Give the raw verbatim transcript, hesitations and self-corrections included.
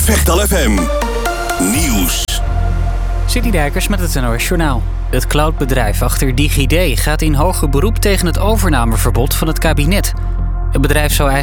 Vechtal F M Nieuws. Citydijkers met het N O S Journaal. Het cloudbedrijf achter DigiD gaat in hoger beroep tegen het overnameverbod van het kabinet. Het bedrijf zou eigenlijk